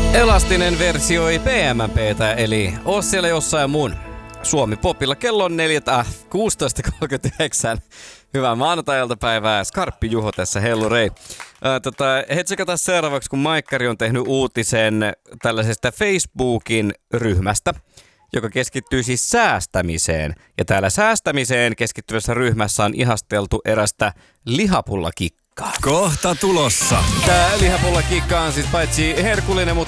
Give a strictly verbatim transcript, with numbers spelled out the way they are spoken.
Elastinen versioi P M P:tä, eli oo siellä jossain mun Suomi Popilla. Kello on neljä, kuusitoista kolmekymmentäyhdeksän. Hyvää maanantai-iltapäivää. Skarppi Juho tässä, hellurei. Ää, tota, he tsekataan seuraavaksi, kun Maikkari on tehnyt uutisen tällaisesta Facebookin ryhmästä, joka keskittyy siis säästämiseen. Ja täällä säästämiseen keskittyvässä ryhmässä on ihasteltu erästä lihapullakikkaa. Kohta tulossa. Tää lihapullakikka on siis paitsi herkullinen, mutta